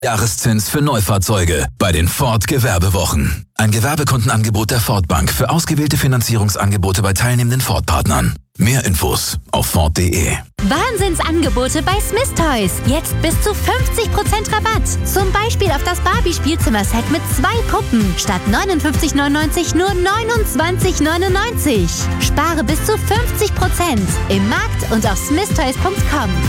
Jahreszins für Neufahrzeuge bei den Ford Gewerbewochen. Ein Gewerbekundenangebot der Ford Bank für ausgewählte Finanzierungsangebote bei teilnehmenden Ford-Partnern. Mehr Infos auf Ford.de. Wahnsinnsangebote bei Smith Toys. Jetzt bis zu 50% Rabatt. Zum Beispiel auf das Barbie-Spielzimmer-Set mit 2 Puppen. Statt 59,99 nur 29,99. Spare bis zu 50% im Markt und auf smithtoys.com.